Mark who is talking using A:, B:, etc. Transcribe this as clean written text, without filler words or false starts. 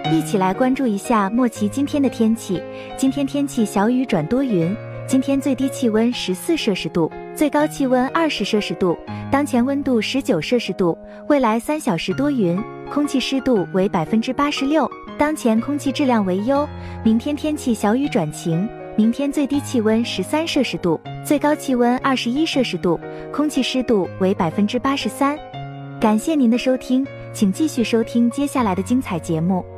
A: 一起来关注一下莫奇今天的天气。今天天气小雨转多云，今天最低气温14摄氏度，最高气温20摄氏度，当前温度19摄氏度。未来3小时多云，空气湿度为86%，当前空气质量为优。明天天气小雨转晴，明天最低气温13摄氏度，最高气温21摄氏度，空气湿度为83%。感谢您的收听，请继续收听接下来的精彩节目。